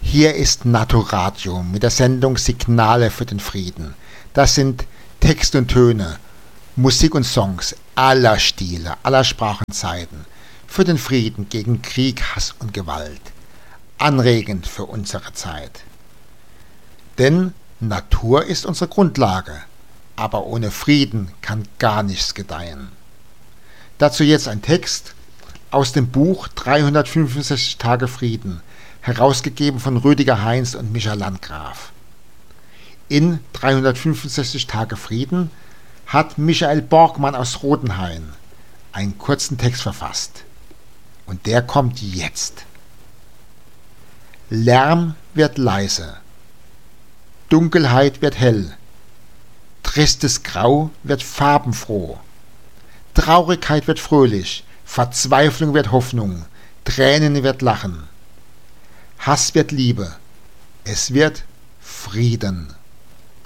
Hier ist Naturadio mit der Sendung Signale für den Frieden. Das sind Text und Töne, Musik und Songs aller Stile, aller Sprachenzeiten für den Frieden gegen Krieg, Hass und Gewalt. Anregend für unsere Zeit. Denn Natur ist unsere Grundlage, aber ohne Frieden kann gar nichts gedeihen. Dazu jetzt ein Text aus dem Buch 365 Tage Frieden, herausgegeben von Rüdiger Heinz und Micha Landgraf. In 365 Tage Frieden hat Michael Borgmann aus Rodenhain einen kurzen Text verfasst. Und der kommt jetzt. Lärm wird leise, Dunkelheit wird hell, tristes Grau wird farbenfroh, Traurigkeit wird fröhlich, Verzweiflung wird Hoffnung, Tränen wird Lachen, Hass wird Liebe, es wird Frieden.